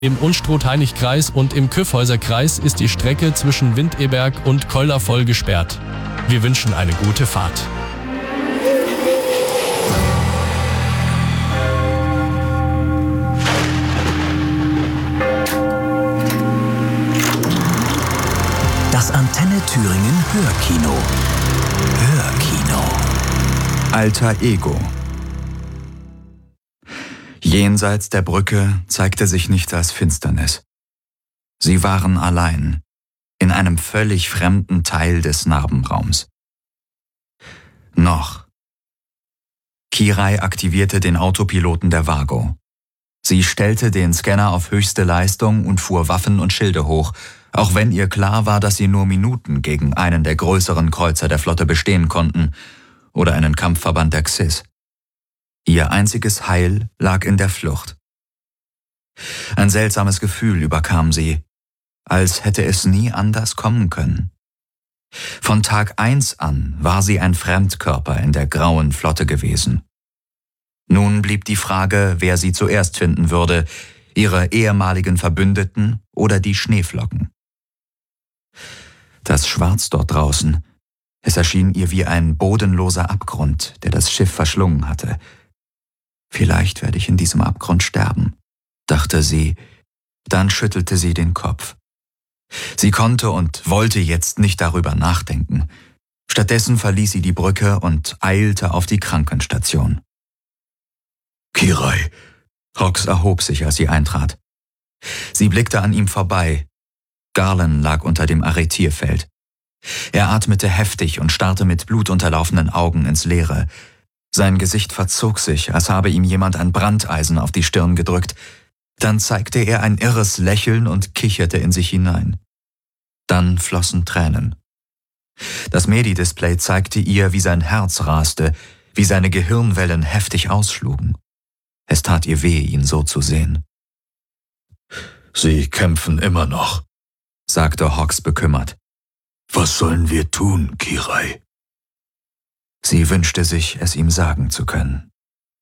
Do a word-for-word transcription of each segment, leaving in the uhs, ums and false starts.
Im Unstrut-Hainich-Kreis und im Kyffhäuser-Kreis ist die Strecke zwischen Windeberg und Koller voll gesperrt. Wir wünschen eine gute Fahrt. Das Antenne Thüringen Hörkino. Hörkino. Alter Ego. Jenseits der Brücke zeigte sich nichts als Finsternis. Sie waren allein, in einem völlig fremden Teil des Narbenraums. Noch. Kirai aktivierte den Autopiloten der Vago. Sie stellte den Scanner auf höchste Leistung und fuhr Waffen und Schilde hoch, auch wenn ihr klar war, dass sie nur Minuten gegen einen der größeren Kreuzer der Flotte bestehen konnten oder einen Kampfverband der Xys. Ihr einziges Heil lag in der Flucht. Ein seltsames Gefühl überkam sie, als hätte es nie anders kommen können. Von Tag eins an war sie ein Fremdkörper in der grauen Flotte gewesen. Nun blieb die Frage, wer sie zuerst finden würde, ihre ehemaligen Verbündeten oder die Schneeflocken. Das Schwarz dort draußen, es erschien ihr wie ein bodenloser Abgrund, der das Schiff verschlungen hatte. Vielleicht werde ich in diesem Abgrund sterben, dachte sie, dann schüttelte sie den Kopf. Sie konnte und wollte jetzt nicht darüber nachdenken. Stattdessen verließ sie die Brücke und eilte auf die Krankenstation. Kirai! Hawks erhob sich, als sie eintrat. Sie blickte an ihm vorbei. Garland lag unter dem Arretierfeld. Er atmete heftig und starrte mit blutunterlaufenden Augen ins Leere. Sein Gesicht verzog sich, als habe ihm jemand ein Brandeisen auf die Stirn gedrückt. Dann zeigte er ein irres Lächeln und kicherte in sich hinein. Dann flossen Tränen. Das Medi-Display zeigte ihr, wie sein Herz raste, wie seine Gehirnwellen heftig ausschlugen. Es tat ihr weh, ihn so zu sehen. »Sie kämpfen immer noch«, sagte Hawks bekümmert. »Was sollen wir tun, Kirai?« Sie wünschte sich, es ihm sagen zu können.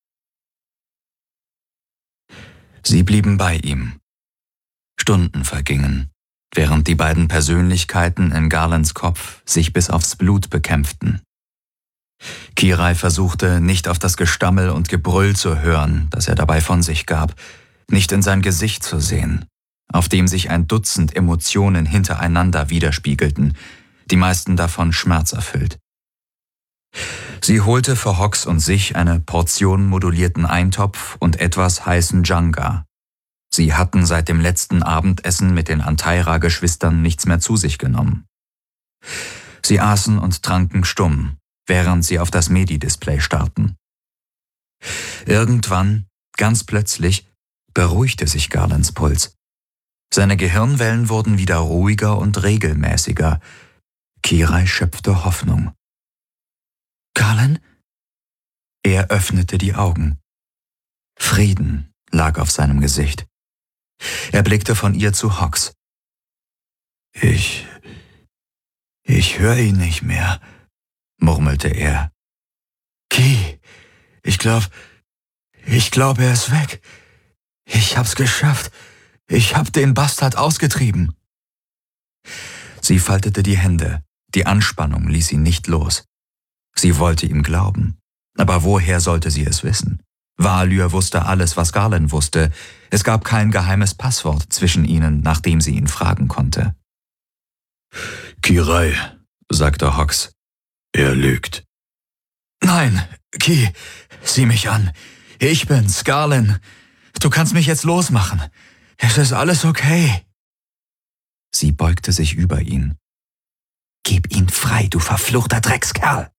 Sie blieben bei ihm. Stunden vergingen, während die beiden Persönlichkeiten in Garlands Kopf sich bis aufs Blut bekämpften. Kirai versuchte, nicht auf das Gestammel und Gebrüll zu hören, das er dabei von sich gab, nicht in sein Gesicht zu sehen, auf dem sich ein Dutzend Emotionen hintereinander widerspiegelten, die meisten davon schmerzerfüllt. Sie holte für Hawks und sich eine Portion modulierten Eintopf und etwas heißen Janga. Sie hatten seit dem letzten Abendessen mit den Antaira-Geschwistern nichts mehr zu sich genommen. Sie aßen und tranken stumm, während sie auf das Medi-Display starrten. Irgendwann, ganz plötzlich, beruhigte sich Garlands Puls. Seine Gehirnwellen wurden wieder ruhiger und regelmäßiger. Kirai schöpfte Hoffnung. »Garland?« Er öffnete die Augen. Frieden lag auf seinem Gesicht. Er blickte von ihr zu Hawks. »Ich... ich höre ihn nicht mehr«, murmelte er. »Ki, ich glaub... ich glaube, er ist weg. Ich hab's geschafft. Ich hab den Bastard ausgetrieben.« Sie faltete die Hände. Die Anspannung ließ sie nicht los. Sie wollte ihm glauben. Aber woher sollte sie es wissen? Valyr wusste alles, was Garland wusste. Es gab kein geheimes Passwort zwischen ihnen, nach dem sie ihn fragen konnte. »Kirai«, sagte Hawks. »Er lügt.« »Nein, Ki, sieh mich an. Ich bin's, Garland. Du kannst mich jetzt losmachen. Es ist alles okay.« Sie beugte sich über ihn. »Gib ihn frei, du verfluchter Dreckskerl!«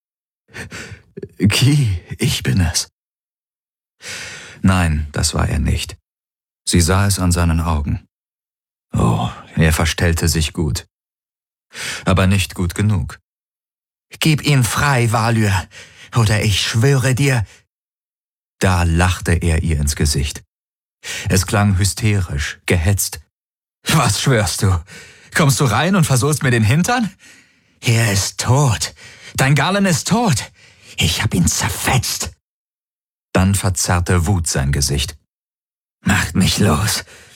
»Ki, ich bin es.« Nein, das war er nicht. Sie sah es an seinen Augen. Oh, er verstellte sich gut. Aber nicht gut genug. »Gib ihn frei, Valyr, oder ich schwöre dir...« Da lachte er ihr ins Gesicht. Es klang hysterisch, gehetzt. »Was schwörst du? Kommst du rein und versohlst mir den Hintern? Er ist tot. Dein Garland ist tot. Ich hab ihn zerfetzt.« Dann verzerrte Wut sein Gesicht. »Macht mich los.